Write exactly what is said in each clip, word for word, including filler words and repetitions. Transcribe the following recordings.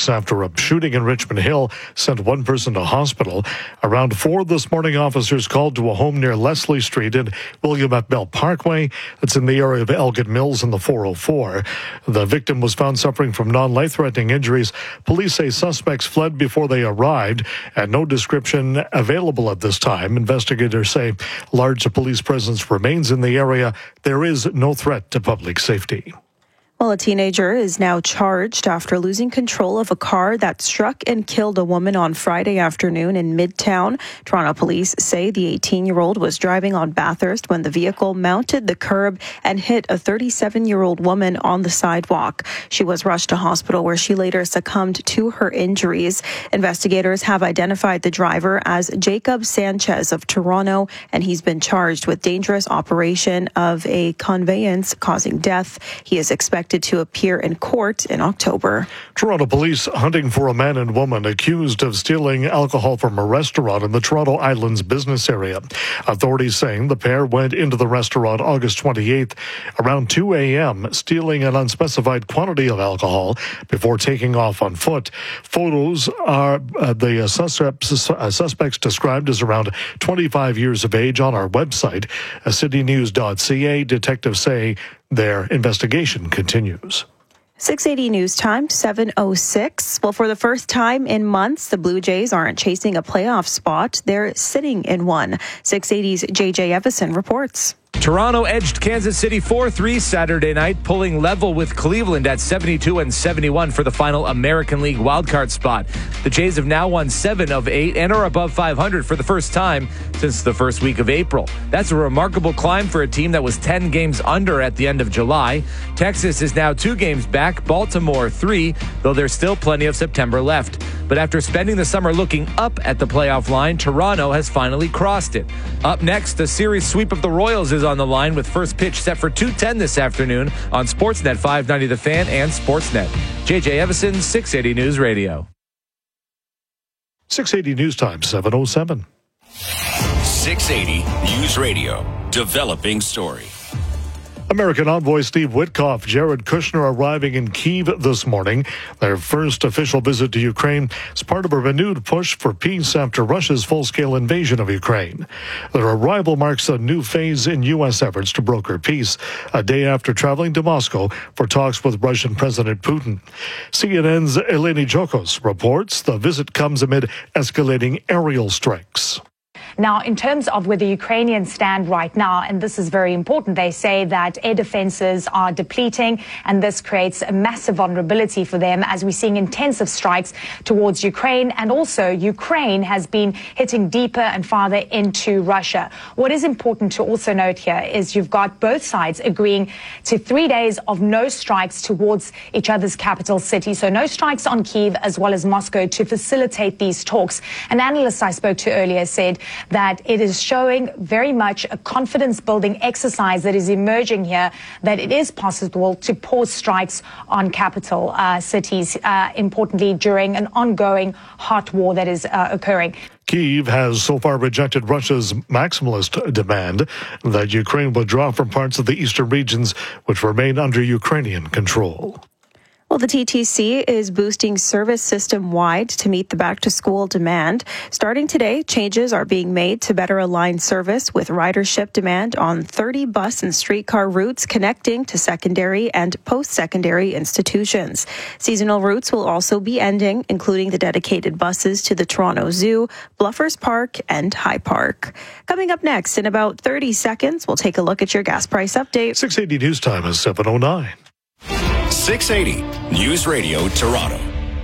weeks after a shooting in Richmond Hill sent one person to hospital. Around four this morning, officers called to a home near Leslie Street and William F. Bell Parkway. That's in the area of Elgin Mills in the four oh four. The victim was found suffering from non-life-threatening injuries. Police say suspects fled before they arrived, and no description available at this time. Investigators say large police presence remains in the area. There is no threat to public safety. Well, a teenager is now charged after losing control of a car that struck and killed a woman on Friday afternoon in Midtown. Toronto police say the eighteen-year-old was driving on Bathurst when the vehicle mounted the curb and hit a thirty-seven-year-old woman on the sidewalk. She was rushed to hospital where she later succumbed to her injuries. Investigators have identified the driver as Jacob Sanchez of Toronto, and he's been charged with dangerous operation of a conveyance causing death. He is expected to appear in court in October. Toronto police hunting for a man and woman accused of stealing alcohol from a restaurant in the Toronto Islands business area. Authorities saying the pair went into the restaurant August twenty-eighth around two a.m., stealing an unspecified quantity of alcohol before taking off on foot. Photos are uh, the uh, suspects, uh, suspects described as around twenty-five years of age on our website, uh, city news dot c a. Detectives say their investigation continues. six eighty News Time, seven oh six. Well, for the first time in months, the Blue Jays aren't chasing a playoff spot. They're sitting in one. six eighty's J J Evison reports. Toronto edged Kansas City four three Saturday night, pulling level with Cleveland at seventy-two and seventy-one for the final American League wildcard spot. The Jays have now won seven of eight and are above five hundred for the first time since the first week of April. That's a remarkable climb for a team that was ten games under at the end of July. Texas is now two games back, Baltimore three, though there's still plenty of September left. But after spending the summer looking up at the playoff line, Toronto has finally crossed it. Up next, the series sweep of the Royals is on the line with first pitch set for two ten this afternoon on Sportsnet five ninety The Fan and Sportsnet. J J Evison, six eighty News Radio. six eighty News Time, seven oh seven. six eighty News Radio. Developing story. American envoy Steve Witkoff, Jared Kushner arriving in Kyiv this morning. Their first official visit to Ukraine is part of a renewed push for peace after Russia's full-scale invasion of Ukraine. Their arrival marks a new phase in U S efforts to broker peace, a day after traveling to Moscow for talks with Russian President Putin. C N N's Eleni Jokos reports the visit comes amid escalating aerial strikes. Now, in terms of where the Ukrainians stand right now, and this is very important, they say that air defenses are depleting, and this creates a massive vulnerability for them as we're seeing intensive strikes towards Ukraine. And also, Ukraine has been hitting deeper and farther into Russia. What is important to also note here is you've got both sides agreeing to three days of no strikes towards each other's capital city. So no strikes on Kyiv as well as Moscow to facilitate these talks. An analyst I spoke to earlier said that it is showing very much a confidence-building exercise that is emerging here, that it is possible to pause strikes on capital uh, cities, uh, importantly during an ongoing hot war that is uh, occurring. Kyiv has so far rejected Russia's maximalist demand that Ukraine withdraw from parts of the eastern regions which remain under Ukrainian control. Well, the T T C is boosting service system-wide to meet the back-to-school demand. Starting today, changes are being made to better align service with ridership demand on thirty bus and streetcar routes connecting to secondary and post-secondary institutions. Seasonal routes will also be ending, including the dedicated buses to the Toronto Zoo, Bluffers Park, and High Park. Coming up next, in about thirty seconds, we'll take a look at your gas price update. six eighty News Time is seven oh nine. six eighty News Radio Toronto.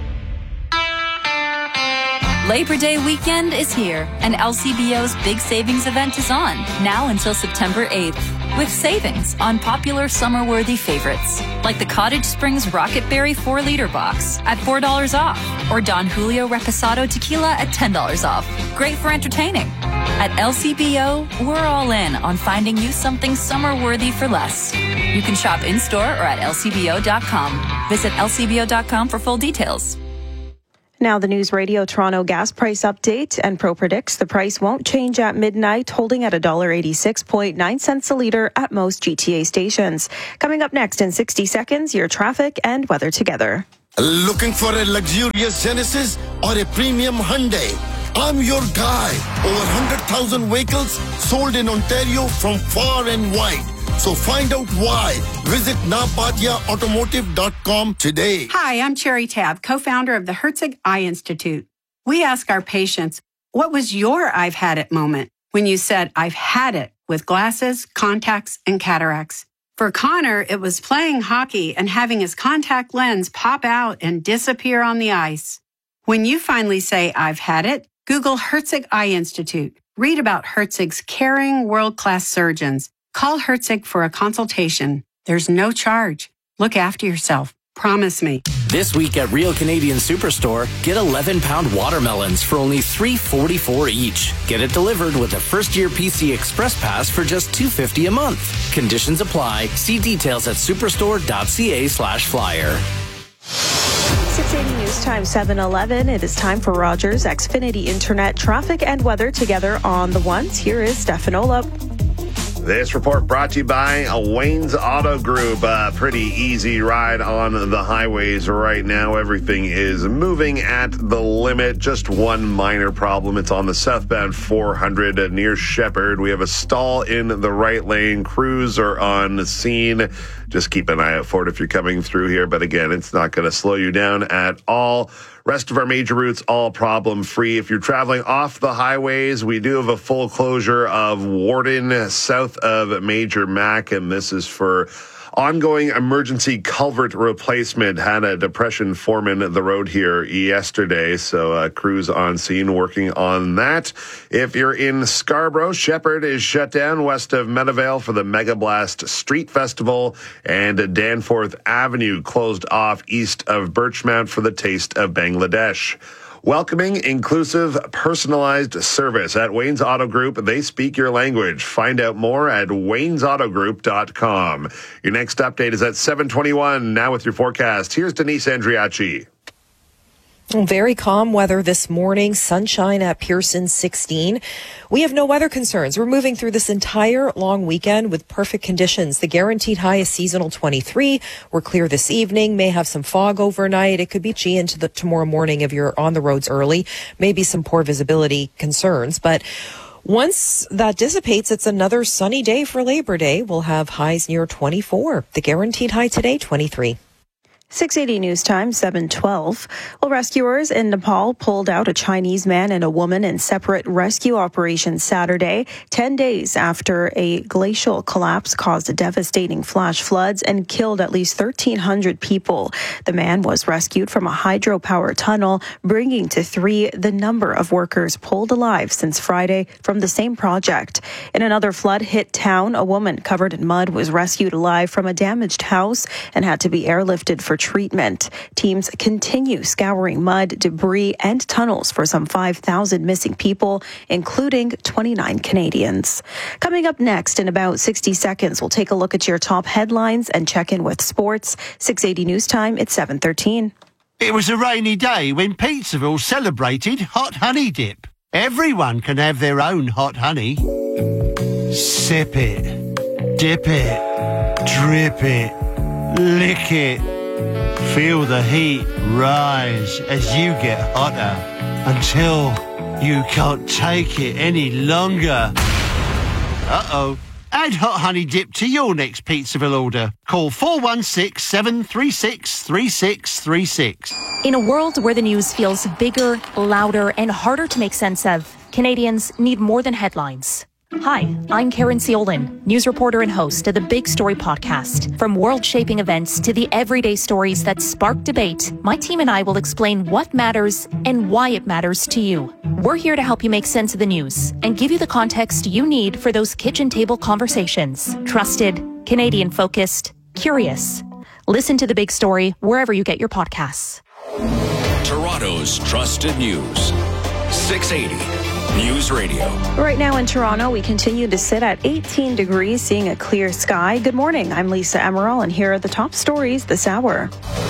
Labor Day weekend is here, and L C B O's big savings event is on, now until September eighth, with savings on popular summer-worthy favorites, like the Cottage Springs Rocket Berry four liter box at four dollars off, or Don Julio Reposado Tequila at ten dollars off. Great for entertaining. At L C B O, we're all in on finding you something summer-worthy for less. You can shop in-store or at L C B O dot com. Visit L C B O dot com for full details. Now the News Radio Toronto gas price update, and Pro predicts the price won't change at midnight, holding at one dollar eighty-six point nine cents a litre at most G T A stations. Coming up next in sixty seconds, your traffic and weather together. Looking for a luxurious Genesis or a premium Hyundai? I'm your guy. Over one hundred thousand vehicles sold in Ontario from far and wide. So find out why. Visit napatia automotive dot com today. Hi, I'm Cherry Tab, co-founder of the Herzig Eye Institute. We ask our patients, what was your I've had it moment when you said, I've had it with glasses, contacts, and cataracts? For Connor, it was playing hockey and having his contact lens pop out and disappear on the ice. When you finally say, I've had it, Google Herzig Eye Institute. Read about Herzig's caring, world-class surgeons. Call Herzig for a consultation. There's no charge. Look after yourself. Promise me. This week at Real Canadian Superstore, get eleven pound watermelons for only three forty-four each. Get it delivered with a first-year P C Express Pass for just two fifty a month. Conditions apply. See details at superstore.ca slash flyer. six eighty News Time, seven eleven. It is time for Rogers Xfinity Internet traffic and weather together on the ones. Here is Stefan Olop. This report brought to you by Wayne's Auto Group. A pretty easy ride on the highways right now. Everything is moving at the limit. Just one minor problem. It's on the southbound four hundred near Shepherd. We have a stall in the right lane. Crews are on the scene. Just keep an eye out for it if you're coming through here. But again, it's not going to slow you down at all. Rest of our major routes, all problem-free. If you're traveling off the highways, we do have a full closure of Warden south of Major Mac, and this is for ongoing emergency culvert replacement. Had a depression form in the road here yesterday, so uh, crews on scene working on that. If you're in Scarborough, Shepherd is shut down west of Meadowvale for the Mega Blast Street Festival, and Danforth Avenue closed off east of Birchmount for the Taste of Bangladesh. Welcoming, inclusive, personalized service at Wayne's Auto Group. They speak your language. Find out more at waynes auto group dot com. Your next update is at seven twenty-one. Now with your forecast, here's Denise Andriachi. Very calm weather this morning. Sunshine at Pearson sixteen. We have no weather concerns. We're moving through this entire long weekend with perfect conditions. The guaranteed high is seasonal twenty-three. We're clear this evening. May have some fog overnight. It could be G into the tomorrow morning if you're on the roads early. Maybe some poor visibility concerns, but once that dissipates, it's another sunny day for Labor Day. We'll have highs near twenty-four. The guaranteed high today, twenty-three. six eighty News Time, seven twelve. Well, rescuers in Nepal pulled out a Chinese man and a woman in separate rescue operations Saturday, ten days after a glacial collapse caused devastating flash floods and killed at least thirteen hundred people. The man was rescued from a hydropower tunnel, bringing to three the number of workers pulled alive since Friday from the same project. In another flood-hit town, a woman covered in mud was rescued alive from a damaged house and had to be airlifted for treatment. Teams continue scouring mud, debris, and tunnels for some five thousand missing people, including twenty-nine Canadians. Coming up next in about sixty seconds, we'll take a look at your top headlines and check in with sports. six eighty News Time, it's seven thirteen. It was a rainy day when Pizzaville celebrated Hot Honey Dip. Everyone can have their own hot honey. Sip it, dip it, drip it, lick it. Feel the heat rise as you get hotter until you can't take it any longer. Uh-oh. Add Hot Honey Dip to your next Pizzaville order. Call four one six, seven three six, three six three six. In a world where the news feels bigger, louder, and harder to make sense of, Canadians need more than headlines. Hi, I'm Karen Seolin, news reporter and host of the Big Story podcast. From world-shaping events to the everyday stories that spark debate, my team and I will explain what matters and why it matters to you. We're here to help you make sense of the news and give you the context you need for those kitchen table conversations. Trusted, Canadian-focused, curious. Listen to The Big Story wherever you get your podcasts. Toronto's trusted news. six eighty News Radio. Right now in Toronto, we continue to sit at eighteen degrees, seeing a clear sky. Good morning. I'm Lisa Emerald, and here are the top stories this hour.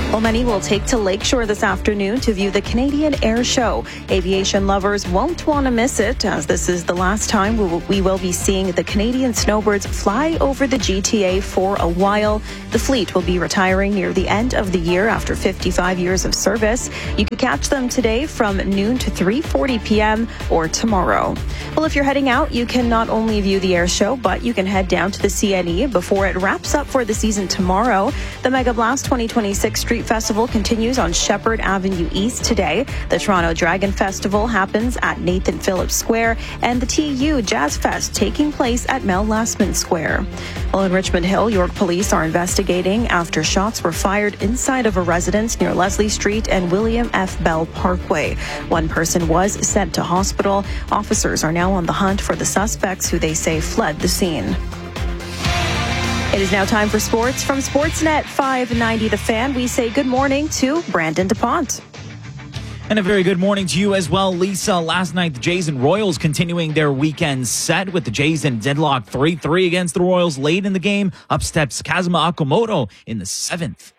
Well, many will take to Lakeshore this afternoon to view the Canadian Air Show. Aviation lovers won't want to miss it, as this is the last time we will, we will be seeing the Canadian snowbirds fly over the G T A for a while. The fleet will be retiring near the end of the year after fifty-five years of service. You can catch them today from noon to three forty p.m. or tomorrow. Well, if you're heading out, you can not only view the air show, but you can head down to the C N E before it wraps up for the season tomorrow. The Mega Blast twenty twenty-six Street Festival continues on Shepherd Avenue East today. The Toronto Dragon Festival happens at Nathan Phillips Square, and the T U Jazz Fest taking place at Mel Lastman Square. Well, in Richmond Hill, York police are investigating after shots were fired inside of a residence near Leslie Street and William F. Bell Parkway. One person was sent to hospital. Officers are now on the hunt for the suspects, who they say fled the scene. It is now time for sports from Sportsnet five ninety The Fan. We say good morning to Brandon DuPont. And a very good morning to you as well, Lisa. Last night, the Jays and Royals continuing their weekend set, with the Jays in deadlock three three against the Royals late in the game. Up steps Kazuma Okamoto in the seventh.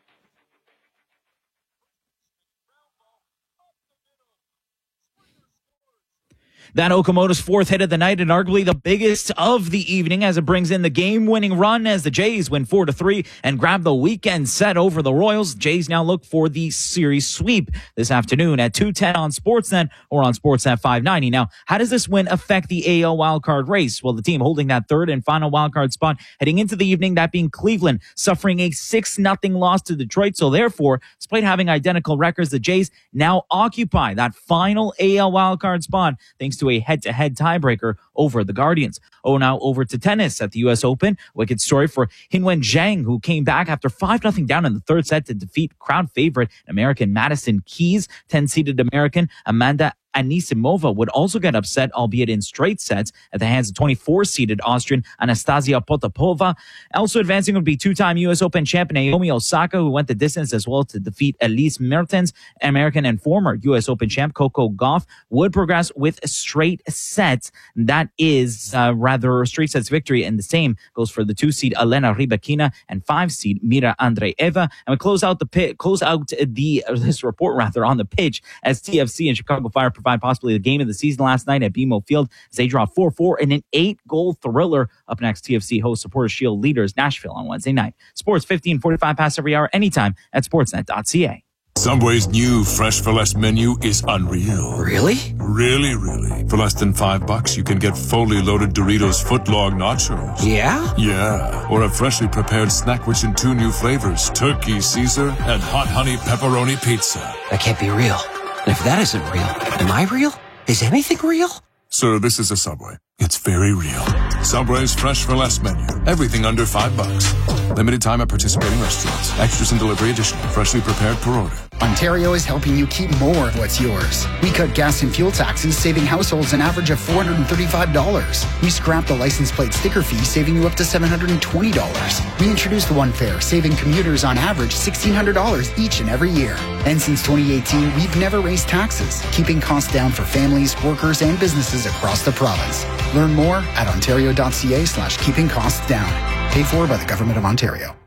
That Okamoto's fourth hit of the night, and arguably the biggest of the evening, as it brings in the game-winning run as the Jays win four to three and grab the weekend set over the Royals. Jays now look for the series sweep this afternoon at two ten on Sportsnet or on Sportsnet five ninety. Now, how does this win affect the A L wildcard race? Well, the team holding that third and final wildcard spot heading into the evening, that being Cleveland, suffering a six nothing loss to Detroit. So therefore, despite having identical records, the Jays now occupy that final A L wildcard spot thanks to a head-to-head tiebreaker over the Guardians. Oh, now over to tennis at the U S Open. Wicked story for Hinwen Zhang, who came back after five nothing down in the third set to defeat crowd favorite American Madison Keys. ten-seeded American Amanda Anisimova would also get upset, albeit in straight sets, at the hands of twenty-four-seeded Austrian Anastasia Potapova. Also advancing would be two-time U S Open champ Naomi Osaka, who went the distance as well to defeat Elise Mertens. American and former U S Open champ Coco Gauff would progress with straight sets. That is uh, rather straight sets victory, and the same goes for the two-seed Elena Rybakina and five-seed Mira Andreeva. And we close out the pit, close out the uh, this report rather on the pitch as T F C and Chicago Fire provide possibly the game of the season last night at B M O Field as they draw four four in an eight-goal thriller. Up next, T F C hosts Supporters Shield leaders Nashville on Wednesday night. Sports fifteen forty-five past every hour, anytime at sportsnet dot c a. Subway's new Fresh for Less menu is unreal. Really? Really, really. For less than five bucks, you can get fully loaded Doritos footlong nachos. Yeah? Yeah. Or a freshly prepared snack rich in two new flavors, Turkey Caesar and Hot Honey Pepperoni Pizza. That can't be real. And if that isn't real, am I real? Is anything real? Sir, this is a Subway. It's very real. Subway's Fresh for Less menu. Everything under five bucks. Limited time at participating restaurants. Extras and delivery additional. Freshly prepared per order. Ontario is helping you keep more of what's yours. We cut gas and fuel taxes, saving households an average of four hundred thirty-five dollars. We scrapped the license plate sticker fee, saving you up to seven hundred twenty dollars. We introduced the One Fare, saving commuters on average sixteen hundred dollars each and every year. And since twenty eighteen, we've never raised taxes, keeping costs down for families, workers, and businesses across the province. Learn more at ontario.ca slash keeping costs down. Paid for by the Government of Ontario.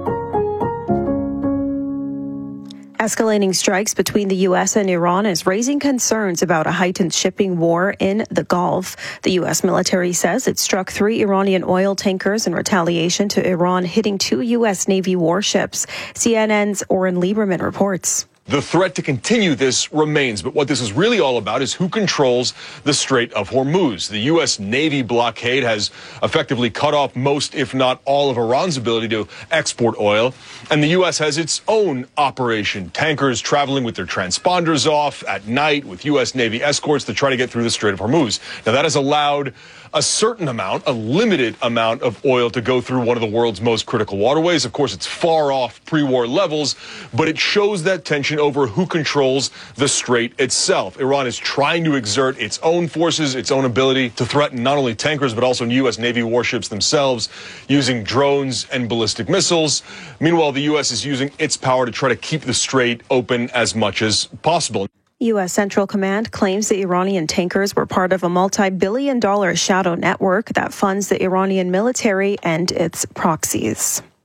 Escalating strikes between the U S and Iran is raising concerns about a heightened shipping war in the Gulf. The U S military says it struck three Iranian oil tankers in retaliation to Iran hitting two U S Navy warships. C N N's Oren Lieberman reports. The threat to continue this remains, but what this is really all about is who controls the Strait of Hormuz. The U S Navy blockade has effectively cut off most, if not all, of Iran's ability to export oil, and the U S has its own operation. Tankers traveling with their transponders off at night with U S Navy escorts to try to get through the Strait of Hormuz. Now, that has allowed a certain amount, a limited amount of oil to go through one of the world's most critical waterways. Of course, it's far off pre-war levels, but it shows that tension over who controls the strait itself. Iran is trying to exert its own forces, its own ability to threaten not only tankers, but also U S Navy warships themselves using drones and ballistic missiles. Meanwhile, the U S is using its power to try to keep the strait open as much as possible. U S Central Command claims the Iranian tankers were part of a multi-billion dollar shadow network that funds the Iranian military and its proxies.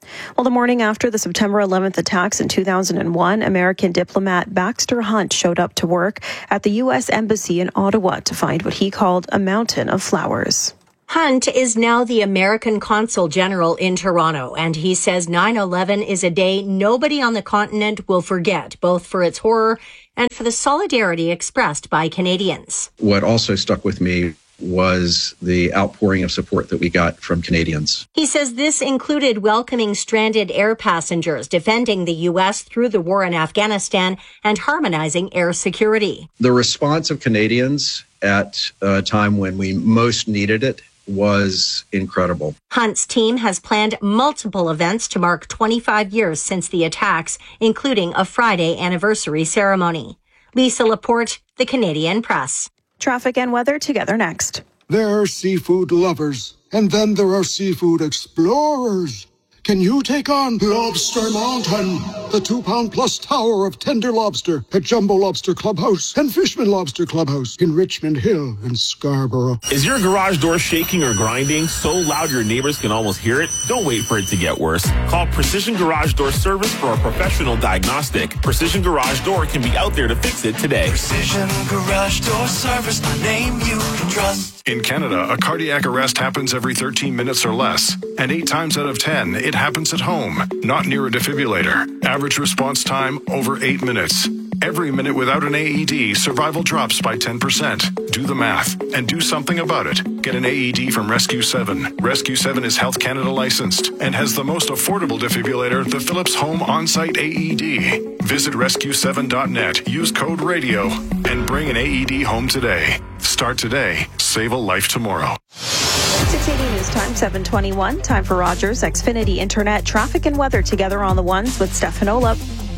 Well, the morning after the September eleventh attacks in two thousand one, American diplomat Baxter Hunt showed up to work at the U S Embassy in Ottawa to find what he called a mountain of flowers. Hunt is now the American Consul General in Toronto, and he says nine eleven is a day nobody on the continent will forget, both for its horror and for the solidarity expressed by Canadians. What also stuck with me was the outpouring of support that we got from Canadians. He says this included welcoming stranded air passengers, defending the U S through the war in Afghanistan, and harmonizing air security. The response of Canadians at a time when we most needed it was incredible. Hunt's team has planned multiple events to mark twenty-five years since the attacks, including a Friday anniversary ceremony. Lisa Laporte, The Canadian Press. Traffic and weather together next. There are seafood lovers, and then there are seafood explorers. Can you take on Lobster Mountain, the two-pound-plus tower of tender lobster at Jumbo Lobster Clubhouse and Fishman Lobster Clubhouse in Richmond Hill and Scarborough? Is your garage door shaking or grinding so loud your neighbors can almost hear it? Don't wait for it to get worse. Call Precision Garage Door Service for a professional diagnostic. Precision Garage Door can be out there to fix it today. Precision Garage Door Service, the name you can trust. In Canada, a cardiac arrest happens every thirteen minutes or less, and eight times out of ten, it happens at home, not near a defibrillator. Average response time, over eight minutes. Every minute without an A E D, survival drops by ten percent. Do the math and do something about it. Get an A E D from Rescue seven. Rescue seven is Health Canada licensed and has the most affordable defibrillator, the Philips Home On-Site A E D. Visit rescue seven dot net, use code RADIO, and bring an A E D home today. Start today. Save a life tomorrow. six eighty News Time, seven twenty-one. Time for Rogers Xfinity Internet traffic and weather together on the ones with Stefan Olop.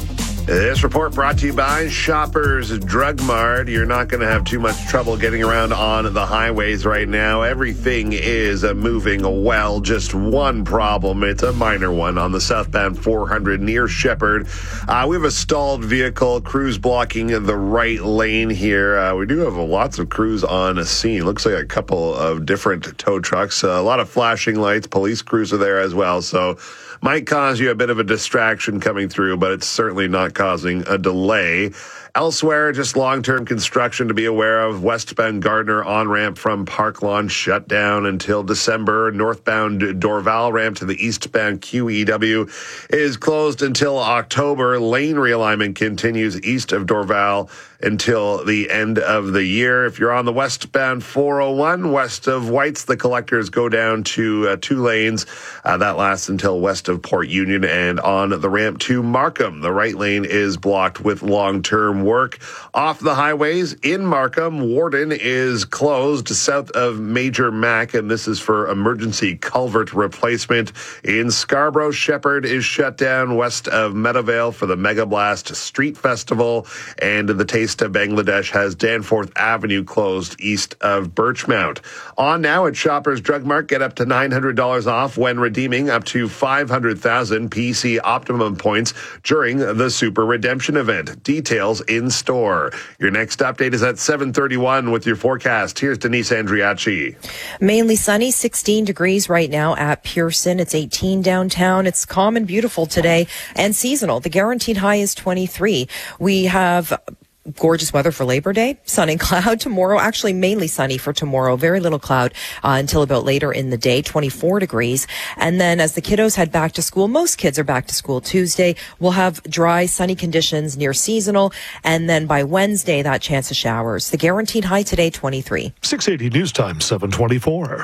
This report brought to you by Shoppers Drug Mart. You're not going to have too much trouble getting around on the highways right now. Everything is uh, moving well. Just one problem. It's a minor one on the southbound four hundred near Shepherd. Uh, we have a stalled vehicle, crews blocking the right lane here. Uh, we do have lots of crews on a scene. Looks like a couple of different tow trucks. Uh, a lot of flashing lights. Police crews are there as well. So might cause you a bit of a distraction coming through, but it's certainly not causing a delay. Elsewhere, just long-term construction to be aware of. Westbound Gardner on-ramp from Park Lawn shut down until December. Northbound Dorval ramp to the eastbound Q E W is closed until October. Lane realignment continues east of Dorval until the end of the year. If you're on the westbound four oh one, west of Whites, the collectors go down to uh, two lanes. Uh, that lasts until west of Port Union. And on the ramp to Markham, the right lane is blocked with long-term work. Off the highways in Markham, Warden is closed south of Major Mac, and this is for emergency culvert replacement. In Scarborough, Shepherd is shut down west of Meadowvale for the Mega Blast Street Festival, and the Taste of Bangladesh has Danforth Avenue closed east of Birchmount. On now at Shoppers Drug Mart, get up to nine hundred dollars off when redeeming up to five hundred thousand P C Optimum points during the Super Redemption event. Details in store. Your next update is at seven thirty-one with your forecast. Here's Denise Andriachi. Mainly sunny, sixteen degrees right now at Pearson. It's eighteen downtown. It's calm and beautiful today and seasonal. The guaranteed high is twenty-three. We have gorgeous weather for Labor Day. Sun and cloud tomorrow. Actually, mainly sunny for tomorrow. Very little cloud uh, until about later in the day. twenty-four degrees. And then as the kiddos head back to school, most kids are back to school Tuesday. We'll have dry, sunny conditions near seasonal. And then by Wednesday, that chance of showers. The guaranteed high today, twenty-three. six eighty News Time, seven twenty-four.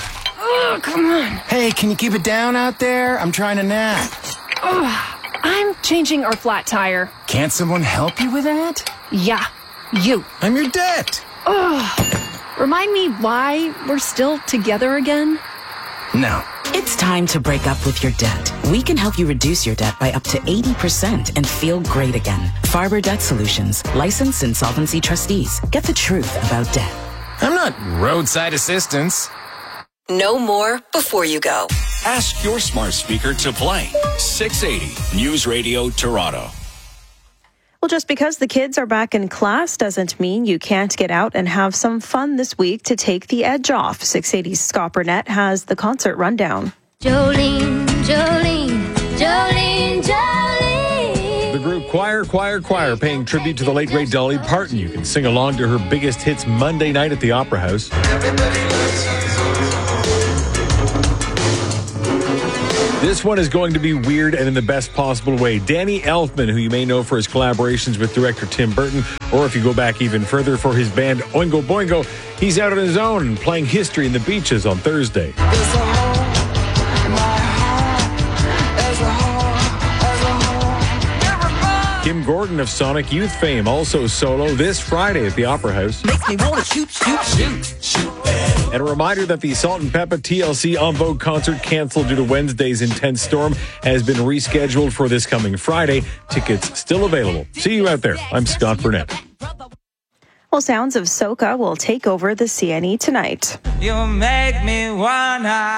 Oh, come on. Hey, can you keep it down out there? I'm trying to nap. Oh, I'm changing our flat tire. Can't someone help you with that? Yeah, you. I'm your debt. Oh, remind me why we're still together again? No. It's time to break up with your debt. We can help you reduce your debt by up to eighty percent and feel great again. Farber Debt Solutions, licensed insolvency trustees. Get the truth about debt. I'm not roadside assistance. Know more before you go. Ask your smart speaker to play six eighty News Radio Toronto. Well, just because the kids are back in class doesn't mean you can't get out and have some fun this week to take the edge off. six eighty's Scott Burnett has the concert rundown. Jolene, Jolene. Jolene, Jolene. The group Choir, Choir, Choir, paying tribute to the late, great Dolly Parton. You can sing along to her biggest hits Monday night at the Opera House. This one is going to be weird and in the best possible way. Danny Elfman, who you may know for his collaborations with director Tim Burton, or if you go back even further for his band Oingo Boingo, he's out on his own playing History in the Beaches on Thursday. Kim Gordon of Sonic Youth fame, also solo this Friday at the Opera House. Makes me want to shoot, shoot, shoot, shoot. And a reminder that the Salt and Peppa T L C En Vogue concert canceled due to Wednesday's intense storm has been rescheduled for this coming Friday. Tickets still available. See you out there. I'm Scott Burnett. Well, sounds of soca will take over the C N E tonight. You make me wanna.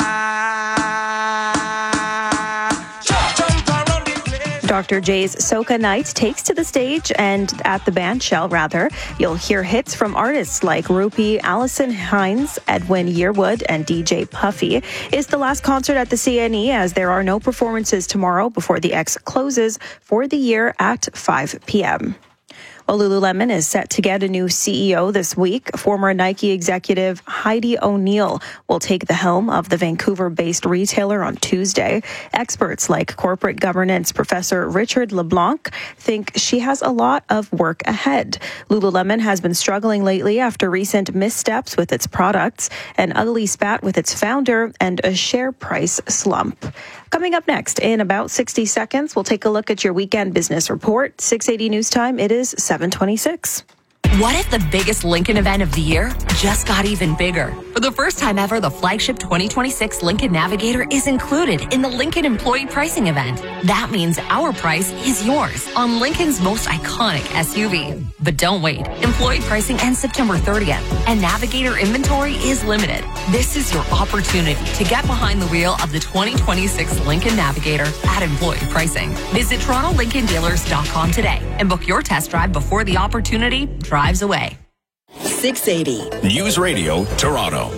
Doctor J's Soca Night takes to the stage and at the band shell, rather. You'll hear hits from artists like Rupee, Allison Hines, Edwin Yearwood, and D J Puffy. It's the last concert at the C N E as there are no performances tomorrow before the X closes for the year at five p.m. Well, Lululemon is set to get a new C E O this week. Former Nike executive Heidi O'Neill will take the helm of the Vancouver-based retailer on Tuesday. Experts like corporate governance professor Richard LeBlanc think she has a lot of work ahead. Lululemon has been struggling lately after recent missteps with its products, an ugly spat with its founder, and a share price slump. Coming up next, in about sixty seconds, we'll take a look at your weekend business report. six eighty News Time, it is seven twenty-six. What if the biggest Lincoln event of the year just got even bigger? For the first time ever, the flagship twenty twenty-six Lincoln Navigator is included in the Lincoln Employee Pricing Event. That means our price is yours on Lincoln's most iconic S U V. But don't wait. Employee pricing ends September thirtieth, and Navigator inventory is limited. This is your opportunity to get behind the wheel of the twenty twenty-six Lincoln Navigator at employee pricing. Visit Toronto Lincoln Dealers dot com today and book your test drive before the opportunity drives away. six eighty News Radio Toronto.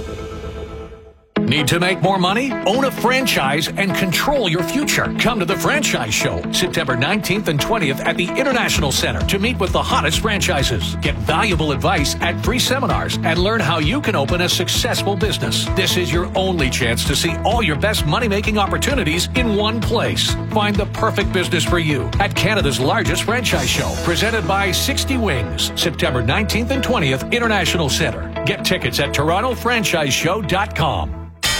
Need to make more money? Own a franchise and control your future. Come to the Franchise Show, September nineteenth and twentieth at the International Center to meet with the hottest franchises. Get valuable advice at free seminars and learn how you can open a successful business. This is your only chance to see all your best money-making opportunities in one place. Find the perfect business for you at Canada's largest franchise show, presented by sixty Wings, September nineteenth and twentieth, International Center. Get tickets at toronto franchise show dot com.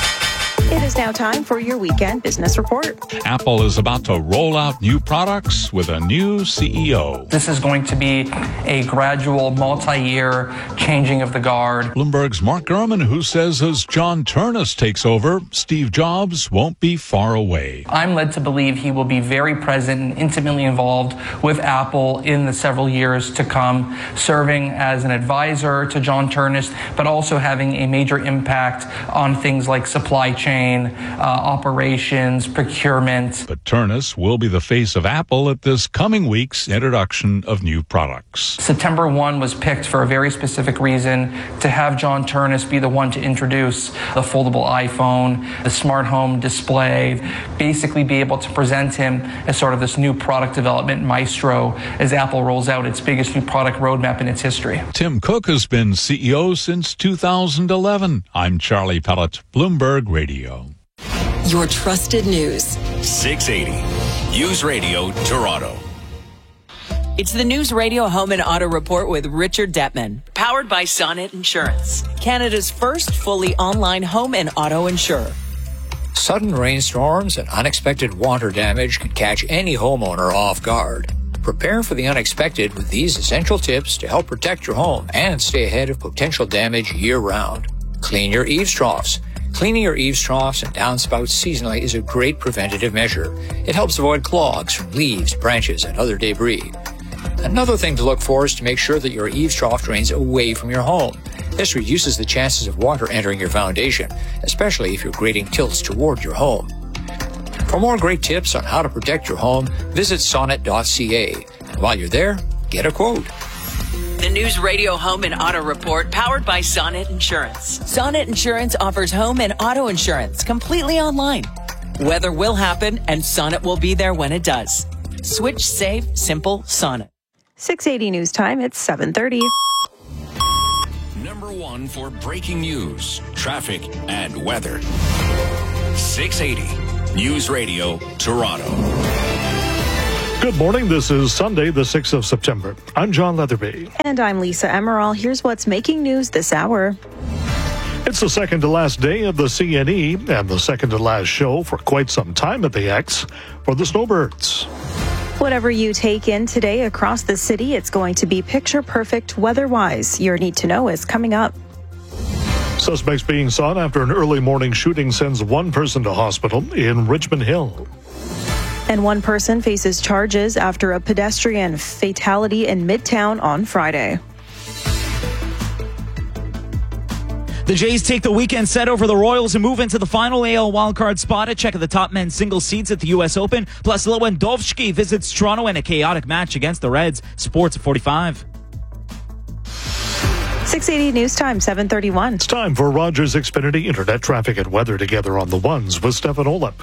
It is now time for your weekend business report. Apple is about to roll out new products with a new C E O. This is going to be a gradual, multi-year changing of the guard. Bloomberg's Mark Gurman, who says as John Ternus takes over, Steve Jobs won't be far away. I'm led to believe he will be very present and intimately involved with Apple in the several years to come, serving as an advisor to John Ternus, but also having a major impact on things like supply chain, Uh, operations, procurement. But Ternus will be the face of Apple at this coming week's introduction of new products. September first was picked for a very specific reason, to have John Ternus be the one to introduce the foldable iPhone, the smart home display, basically be able to present him as sort of this new product development maestro as Apple rolls out its biggest new product roadmap in its history. Tim Cook has been C E O since two thousand eleven. I'm Charlie Pellet, Bloomberg Radio. Your trusted news. six eighty News Radio Toronto. It's the News Radio Home and Auto Report with Richard Detman, powered by Sonnet Insurance, Canada's first fully online home and auto insurer. Sudden rainstorms and unexpected water damage can catch any homeowner off guard. Prepare for the unexpected with these essential tips to help protect your home and stay ahead of potential damage year-round. Clean your eaves troughs. Cleaning your eaves troughs and downspouts seasonally is a great preventative measure. It helps avoid clogs from leaves, branches, and other debris. Another thing to look for is to make sure that your eaves trough drains away from your home. This reduces the chances of water entering your foundation, especially if your grading tilts toward your home. For more great tips on how to protect your home, visit sonnet dot c a. And while you're there, get a quote. The News Radio Home and Auto Report, powered by Sonnet Insurance. Sonnet Insurance offers home and auto insurance completely online. Weather will happen, and Sonnet will be there when it does. Switch, save, simple, Sonnet. six eighty News Time, it's seven thirty. Number one for breaking news, traffic, and weather. six eighty News Radio, Toronto. Good morning. This is Sunday, the sixth of September. I'm John Leatherby. And I'm Lisa Emerald. Here's what's making news this hour. It's the second to last day of the C N E and the second to last show for quite some time at the X for the Snowbirds. Whatever you take in today across the city, it's going to be picture perfect weather-wise. Your Need to Know is coming up. Suspects being sought after an early morning shooting sends one person to hospital in Richmond Hill. And one person faces charges after a pedestrian fatality in Midtown on Friday. The Jays take the weekend set over the Royals and move into the final A L wildcard spot. A check of the top men's single seeds at the U S Open. Plus, Lewandowski visits Toronto in a chaotic match against the Reds. Sports at forty-five. six eighty News Time, seven thirty-one. It's time for Rogers Xfinity Internet Traffic and Weather together on the ones with Stefan Olip.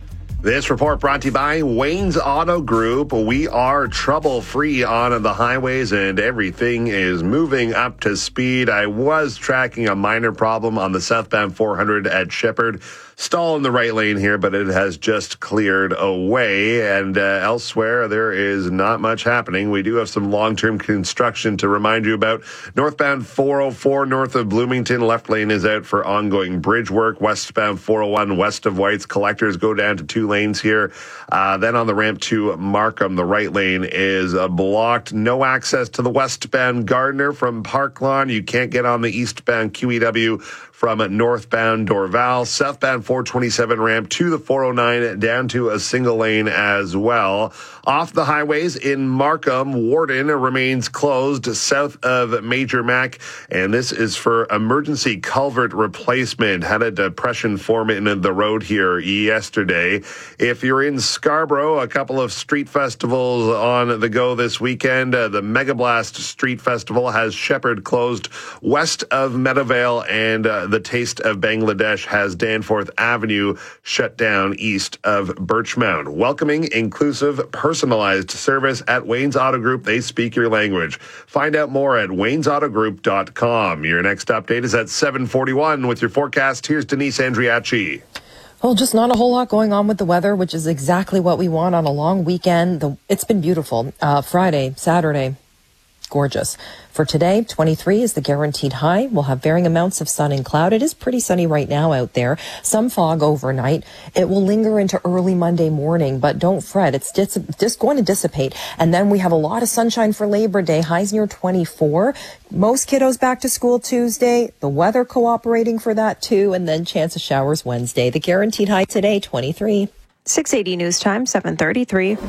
This report brought to you by Wayne's Auto Group. We are trouble-free on the highways and everything is moving up to speed. I was tracking a minor problem on the southbound four hundred at Shepherd. Stall in the right lane here, but it has just cleared away. And uh, elsewhere, there is not much happening. We do have some long-term construction to remind you about. Northbound four oh four north of Bloomington, left lane is out for ongoing bridge work. Westbound four oh one west of White's, collectors go down to two lanes here. Uh, then on the ramp to Markham, the right lane is uh, blocked. No access to the westbound Gardner from Park Lawn. You can't get on the eastbound Q E W from northbound Dorval. Southbound four twenty-seven ramp to the four oh nine down to a single lane as well. Off the highways in Markham, Warden remains closed south of Major Mac, and this is for emergency culvert replacement. Had a depression form in the road here yesterday. If you're in Scarborough, a couple of street festivals on the go this weekend. Uh, the Mega Blast Street Festival has Shepherd closed west of Meadowvale, and uh, the Taste of Bangladesh has Danforth Avenue shut down east of Birchmount. Welcoming, inclusive, personalized service at Wayne's Auto Group. They speak your language. Find out more at waynes auto group dot com. Your next update is at seven forty-one with your forecast. Here's Denise Andriachi. Well, just not a whole lot going on with the weather, which is exactly what we want on a long weekend. The, it's been beautiful. Uh, Friday, Saturday, gorgeous. For today, twenty-three is the guaranteed high. We'll have varying amounts of sun and cloud. It is pretty sunny right now out there. Some fog overnight. It will linger into early Monday morning, but don't fret. It's dis- just going to dissipate. And then we have a lot of sunshine for Labor Day. Highs near twenty-four. Most kiddos back to school Tuesday. The weather cooperating for that too. And then chance of showers Wednesday. The guaranteed high today, twenty-three. six eighty News Time, seven thirty-three.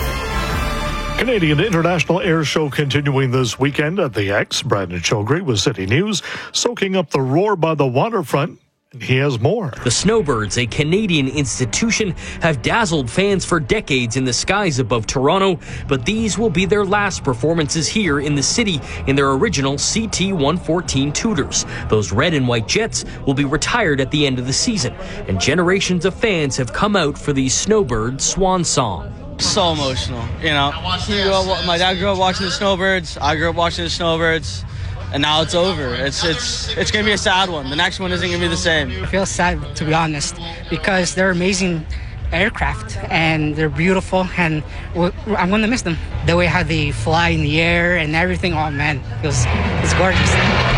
Canadian International Air Show continuing this weekend at the X. Brandon Chogri with City News, soaking up the roar by the waterfront. He has more. The Snowbirds, a Canadian institution, have dazzled fans for decades in the skies above Toronto, but these will be their last performances here in the city in their original C T one fourteen Tudors. Those red and white jets will be retired at the end of the season, and generations of fans have come out for the Snowbird swan song. So emotional, you know. He grew up, my dad grew up watching the Snowbirds. I grew up watching the Snowbirds, and now it's over. It's it's it's gonna be a sad one. The next one isn't gonna be the same. I feel sad, to be honest, because they're amazing aircraft and they're beautiful, and I'm gonna miss them. The way how they fly in the air and everything. Oh man, it was it's gorgeous.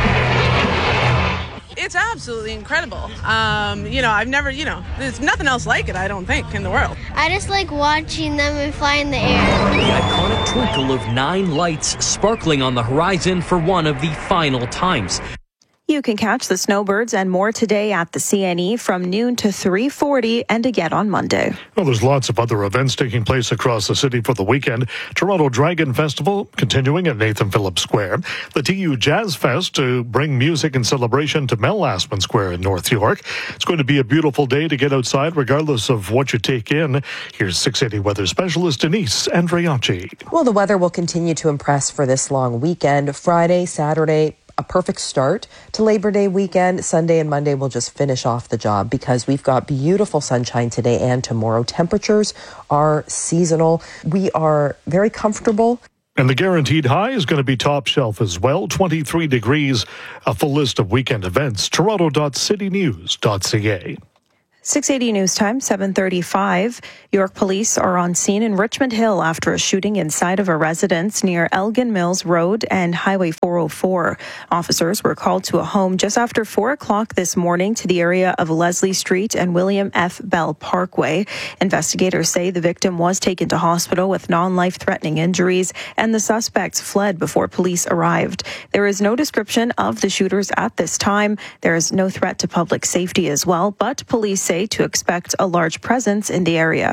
It's absolutely incredible. Um, you know, I've never, you know, there's nothing else like it, I don't think, in the world. I just like watching them and fly in the air. The iconic twinkle of nine lights sparkling on the horizon for one of the final times. You can catch the Snowbirds and more today at the C N E from noon to three forty and again on Monday. Well, there's lots of other events taking place across the city for the weekend. Toronto Dragon Festival continuing at Nathan Phillips Square. The T U Jazz Fest to bring music and celebration to Mel Lastman Square in North York. It's going to be a beautiful day to get outside regardless of what you take in. Here's six eighty weather specialist Denise Andriachi. Well, the weather will continue to impress for this long weekend. Friday, Saturday, a perfect start to Labor Day weekend. Sunday and Monday will just finish off the job because we've got beautiful sunshine today and tomorrow. Temperatures are seasonal. We are very comfortable. And the guaranteed high is going to be top shelf as well, twenty-three degrees. A full list of weekend events, toronto dot city news dot c a. six eighty News Time, seven thirty-five. York police are on scene in Richmond Hill after a shooting inside of a residence near Elgin Mills Road and Highway four oh four. Officers were called to a home just after four o'clock this morning to the area of Leslie Street and William F. Bell Parkway. Investigators say the victim was taken to hospital with non-life-threatening injuries, and the suspects fled before police arrived. There is no description of the shooters at this time. There is no threat to public safety as well, but police say to expect a large presence in the area.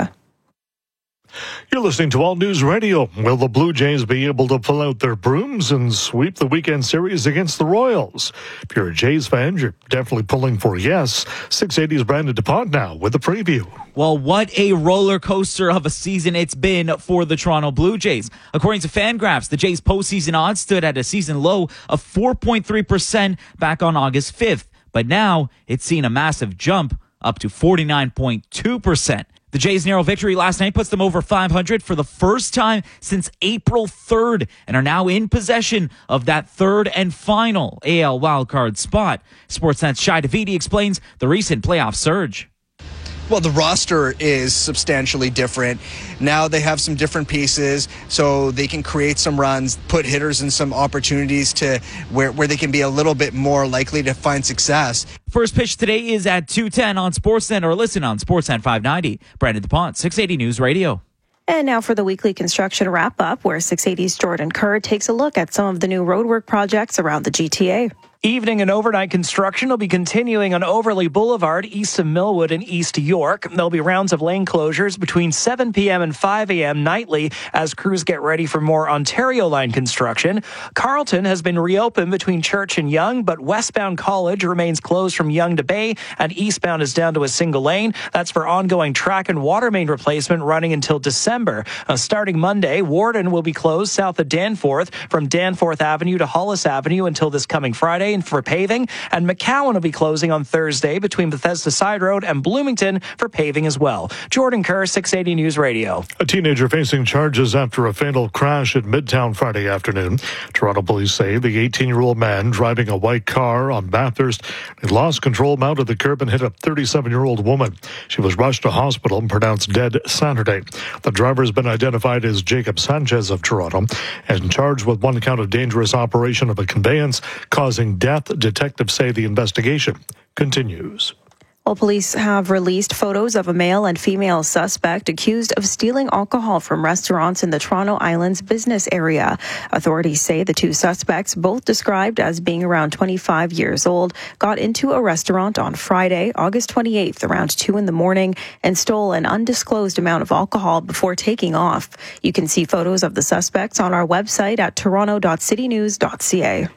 You're listening to All News Radio. Will the Blue Jays be able to pull out their brooms and sweep the weekend series against the Royals? If you're a Jays fan, you're definitely pulling for yes. six eighty's Brandon DuPont now with a preview. Well, what a roller coaster of a season it's been for the Toronto Blue Jays. According to Fangraphs, the Jays' postseason odds stood at a season low of four point three percent back on August fifth. But now it's seen a massive jump up to forty-nine point two percent. The Jays' narrow victory last night puts them over five hundred for the first time since April third and are now in possession of that third and final A L wildcard spot. Sportsnet's Shai Davidi explains the recent playoff surge. Well, the roster is substantially different. Now they have some different pieces, so they can create some runs, put hitters in some opportunities to where, where they can be a little bit more likely to find success. First pitch today is at two ten on Sportsnet or listen on Sportsnet five ninety. Brandon DuPont, six eighty News Radio. And now for the weekly construction wrap-up, where six eighty's Jordan Kerr takes a look at some of the new roadwork projects around the G T A. Evening and overnight construction will be continuing on Overley Boulevard, east of Millwood and East York. There'll be rounds of lane closures between seven p.m. and five a.m. nightly as crews get ready for more Ontario line construction. Carleton has been reopened between Church and Yonge, but westbound College remains closed from Yonge to Bay, and eastbound is down to a single lane. That's for ongoing track and water main replacement running until December. Uh, starting Monday, Warden will be closed south of Danforth from Danforth Avenue to Hollis Avenue until this coming Friday for paving, and McCowan will be closing on Thursday between Bethesda Side Road and Bloomington for paving as well. Jordan Kerr, six eighty News Radio. A teenager facing charges after a fatal crash at Midtown Friday afternoon. Toronto police say the eighteen-year-old man driving a white car on Bathurst had lost control, mounted the curb, and hit a thirty-seven-year-old woman. She was rushed to hospital and pronounced dead Saturday. The driver has been identified as Jacob Sanchez of Toronto and charged with one count of dangerous operation of a conveyance causing death. Detectives say the investigation continues. Well, police have released photos of a male and female suspect accused of stealing alcohol from restaurants in the Toronto Islands business area. Authorities say the two suspects, both described as being around twenty-five years old, got into a restaurant on Friday, August twenty-eighth, around two in the morning, and stole an undisclosed amount of alcohol before taking off. You can see photos of the suspects on our website at toronto dot city news dot c a.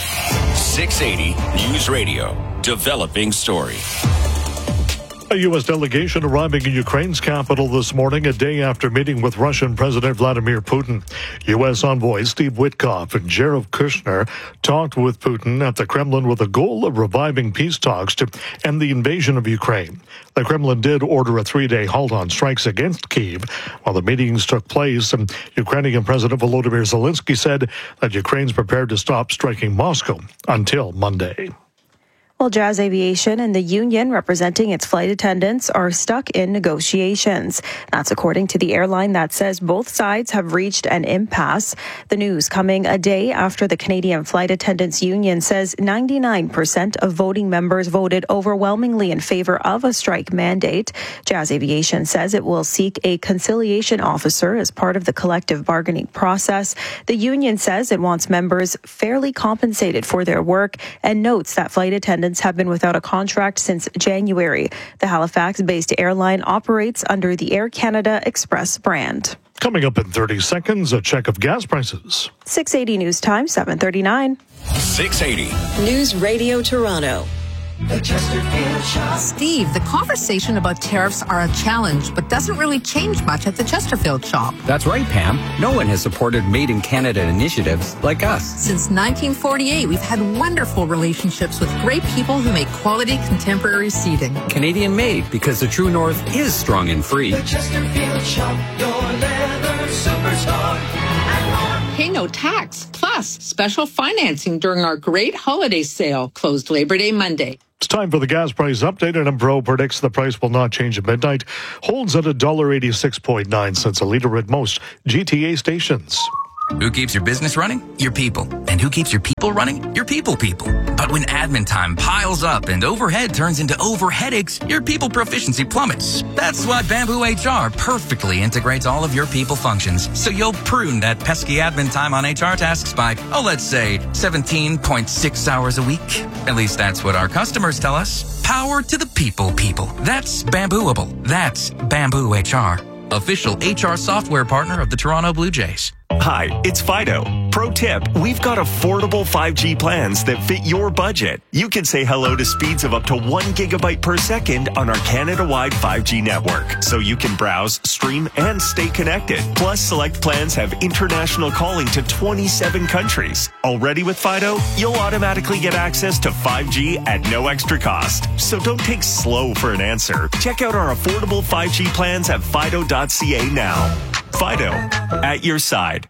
six eighty News Radio, developing story. A U S delegation arriving in Ukraine's capital this morning, a day after meeting with Russian President Vladimir Putin. U S envoy Steve Witkoff and Jared Kushner talked with Putin at the Kremlin with a goal of reviving peace talks to end the invasion of Ukraine. The Kremlin did order a three-day halt on strikes against Kyiv while the meetings took place, and Ukrainian President Volodymyr Zelensky said that Ukraine's prepared to stop striking Moscow until Monday. Well, Jazz Aviation and the union representing its flight attendants are stuck in negotiations. That's according to the airline that says both sides have reached an impasse. The news coming a day after the Canadian Flight Attendants Union says ninety-nine percent of voting members voted overwhelmingly in favor of a strike mandate. Jazz Aviation says it will seek a conciliation officer as part of the collective bargaining process. The union says it wants members fairly compensated for their work and notes that flight attendants have been without a contract since January. The Halifax-based airline operates under the Air Canada Express brand. Coming up in thirty seconds, a check of gas prices. six eighty News Time, seven thirty-nine. six eighty News Radio Toronto. The Chesterfield Shop. Steve, the conversation about tariffs are a challenge, but doesn't really change much at the Chesterfield Shop. That's right, Pam. No one has supported Made in Canada initiatives like us. Since nineteen forty-eight, we've had wonderful relationships with great people who make quality contemporary seating. Canadian made, because the true north is strong and free. The Chesterfield Shop, your leather superstar. Pay no tax, plus special financing during our great holiday sale, closed Labor Day Monday. It's time for the gas price update, and Empro predicts the price will not change at midnight. Holds at one dollar eighty-six point nine cents a litre at most G T A stations. Who keeps your business running? Your people. And who keeps your people running? Your people people. But when admin time piles up and overhead turns into over headaches, your people proficiency plummets. That's why Bamboo H R perfectly integrates all of your people functions, so you'll prune that pesky admin time on H R tasks by, oh, let's say seventeen point six hours a week. At least that's what our customers tell us. Power to the people people. That's Bambooable. That's Bamboo H R. Official H R software partner of the Toronto Blue Jays. Hi, it's Fido. Pro tip, we've got affordable five G plans that fit your budget. You can say hello to speeds of up to one gigabyte per second on our Canada-wide five G network, so you can browse, stream, and stay connected. Plus, select plans have international calling to twenty-seven countries. Already with Fido, you'll automatically get access to five G at no extra cost. So don't take slow for an answer. Check out our affordable five G plans at fido dot c a now. Fido, at your side.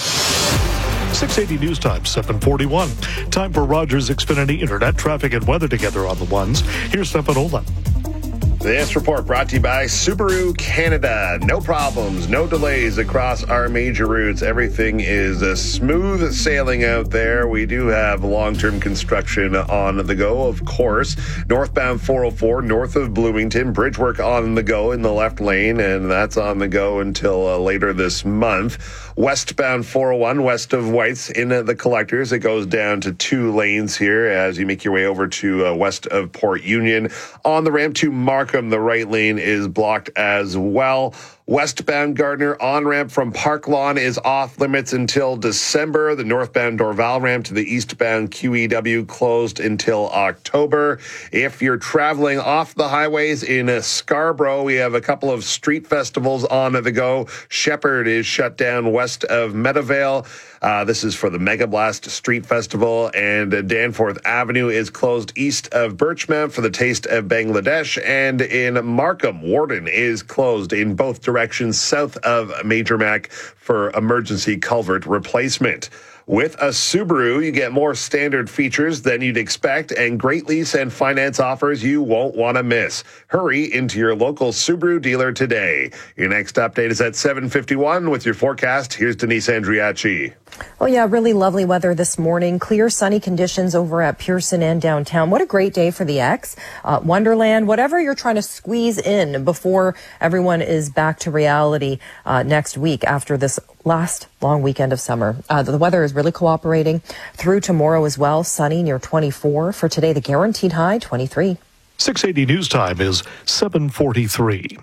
six eighty News Time, seven forty-one. Time for Rogers Xfinity Internet traffic and weather together on the ones. Here's Stefanola. This report brought to you by Subaru Canada. No problems, no delays across our major routes. Everything is a smooth sailing out there. We do have long-term construction on the go, of course. Northbound four oh four, north of Bloomington. Bridge work on the go in the left lane, and that's on the go until uh, later this month. Westbound four oh one, west of White's in uh, the collectors. It goes down to two lanes here as you make your way over to uh, west of Port Union. On the ramp to Markham, the right lane is blocked as well. Westbound Gardner on-ramp from Park Lawn is off limits until December. The northbound Dorval ramp to the eastbound Q E W closed until October. If you're traveling off the highways in Scarborough, we have a couple of street festivals on the go. Shepherd is shut down west of Meadowvale. Uh, this is for the Mega Blast Street Festival, and uh, Danforth Avenue is closed east of Birchmount for the Taste of Bangladesh, and in Markham, Warden is closed in both directions south of Major Mac for emergency culvert replacement. With a Subaru, you get more standard features than you'd expect and great lease and finance offers you won't want to miss. Hurry into your local Subaru dealer today. Your next update is at seven fifty-one with your forecast. Here's Denise Andriachi. Oh, yeah, really lovely weather this morning. Clear, sunny conditions over at Pearson and downtown. What a great day for the X. Uh, Wonderland, whatever you're trying to squeeze in before everyone is back to reality uh, next week after this last long weekend of summer. Uh, the weather is really cooperating through tomorrow as well. Sunny near twenty-four. For today, the guaranteed high, twenty-three. six eighty News Time is seven forty-three.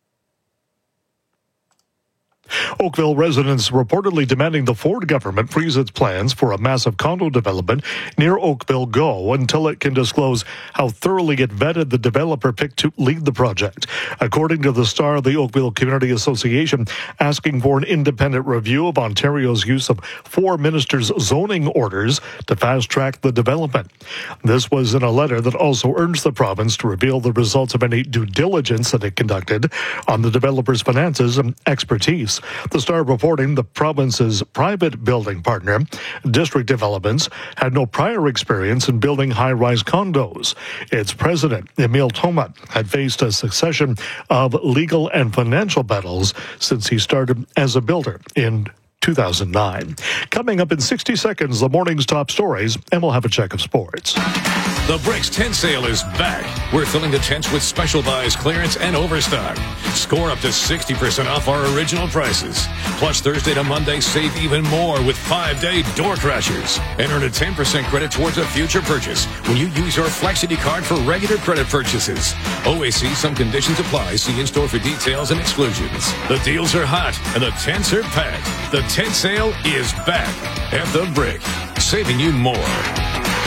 Oakville residents reportedly demanding the Ford government freeze its plans for a massive condo development near Oakville Go until it can disclose how thoroughly it vetted the developer picked to lead the project. According to the Star, the Oakville Community Association asking for an independent review of Ontario's use of four ministers' zoning orders to fast-track the development. This was in a letter that also urged the province to reveal the results of any due diligence that it conducted on the developer's finances and expertise. The Star reporting the province's private building partner, District Developments, had no prior experience in building high-rise condos. Its president, Emil Toma, had faced a succession of legal and financial battles since he started as a builder in two thousand nine. Coming up in sixty seconds, the morning's top stories, and we'll have a check of sports. The Bricks tent sale is back. We're filling the tents with special buys, clearance, and overstock. Score up to sixty percent off our original prices. Plus, Thursday to Monday, save even more with five-day door crashers. And earn a ten percent credit towards a future purchase when you use your Flexity card for regular credit purchases. Always see some conditions apply. See in-store for details and exclusions. The deals are hot, and the tents are packed. The tent sale is back at The Brick, saving you more.